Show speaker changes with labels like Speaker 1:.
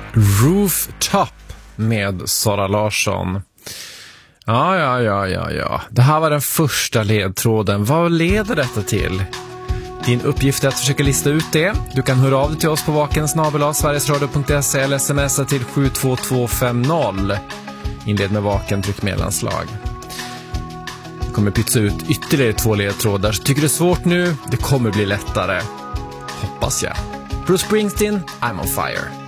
Speaker 1: Rooftop med Sara Larsson. Ja. Det här var den första ledtråden. Vad leder detta till? Din uppgift är att försöka lista ut det. Du kan höra av dig till oss på vaken@sverigesradio.se eller smsa till 72250. Inled med vaken, tryck mellanslag. Jag kommer pytsa ut ytterligare 2 ledtrådar. Så tycker du det är svårt nu, det kommer bli lättare. Hoppas jag. Bruce Springsteen, I'm on fire.